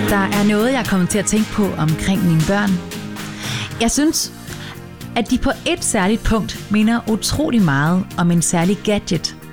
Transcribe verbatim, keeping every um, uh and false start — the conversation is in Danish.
Der er noget, jeg er kommet til at tænke på omkring mine børn. Jeg synes, at de på et særligt punkt minder utrolig meget om en særlig gadget.